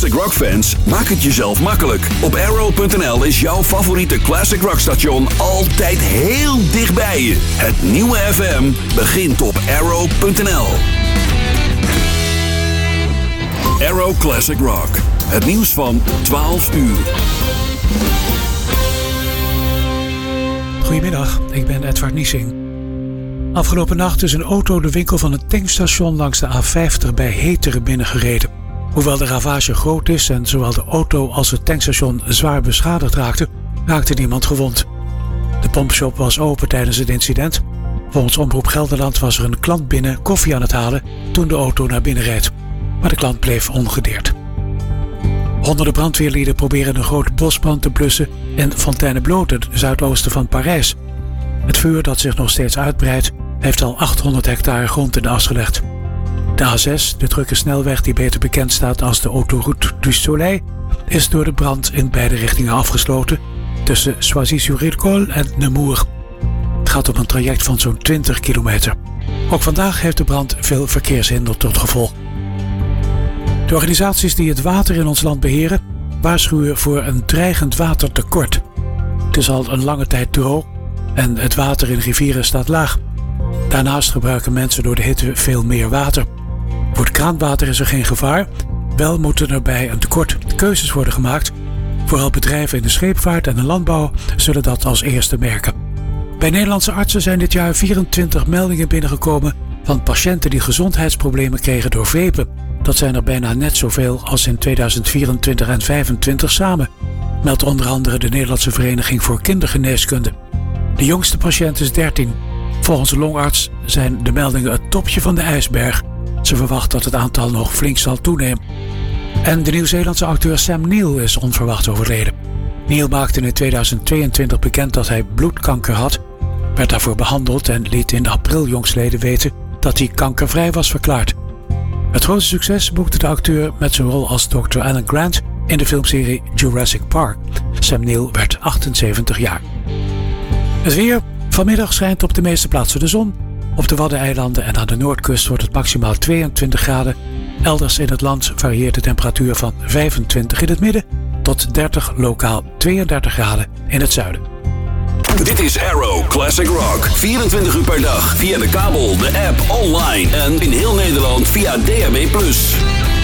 classic rock fans, maak het jezelf makkelijk. Op Arrow.nl is jouw favoriete classic rock station altijd heel dichtbij je. Het nieuwe FM begint op Arrow.nl. Arrow Classic Rock. Het nieuws van 12 uur. Goedemiddag, ik ben Edward Niesing. Afgelopen nacht is een auto de winkel van een tankstation langs de A50 bij Heteren binnengereden. Hoewel de ravage groot is en zowel de auto als het tankstation zwaar beschadigd raakte niemand gewond. De pompshop was open tijdens het incident. Volgens Omroep Gelderland was er een klant binnen koffie aan het halen toen de auto naar binnen reed. Maar de klant bleef ongedeerd. Honderden brandweerlieden proberen een grote bosbrand te blussen in Fontainebleau, ten zuidoosten van Parijs. Het vuur dat zich nog steeds uitbreidt, heeft al 800 hectare grond in de as gelegd. De A6, de drukke snelweg die beter bekend staat als de Autoroute du Soleil, is door de brand in beide richtingen afgesloten tussen Choisy-sur-Illecole en Nemours. Het gaat om een traject van zo'n 20 kilometer. Ook vandaag heeft de brand veel verkeershinder tot gevolg. De organisaties die het water in ons land beheren waarschuwen voor een dreigend watertekort. Het is al een lange tijd droog en het water in rivieren staat laag. Daarnaast gebruiken mensen door de hitte veel meer water. Voor het kraanwater is er geen gevaar. Wel moeten er bij een tekort keuzes worden gemaakt. Vooral bedrijven in de scheepvaart en de landbouw zullen dat als eerste merken. Bij Nederlandse artsen zijn dit jaar 24 meldingen binnengekomen van patiënten die gezondheidsproblemen kregen door vapen. Dat zijn er bijna net zoveel als in 2024 en 2025 samen, meldt onder andere de Nederlandse Vereniging voor Kindergeneeskunde. De jongste patiënt is 13. Volgens de longarts zijn de meldingen het topje van de ijsberg. Ze verwacht dat het aantal nog flink zal toenemen. En de Nieuw-Zeelandse acteur Sam Neill is onverwacht overleden. Neill maakte in 2022 bekend dat hij bloedkanker had, werd daarvoor behandeld en liet in april jongstleden weten dat hij kankervrij was verklaard. Het grootste succes boekte de acteur met zijn rol als Dr. Alan Grant in de filmserie Jurassic Park. Sam Neill werd 78 jaar. Het weer. Vanmiddag schijnt op de meeste plaatsen de zon. Op de Waddeneilanden en aan de noordkust wordt het maximaal 22 graden. Elders in het land varieert de temperatuur van 25 in het midden tot 30 lokaal 32 graden in het zuiden. Dit is Arrow Classic Rock. 24 uur per dag via de kabel, de app, online en in heel Nederland via DAB+.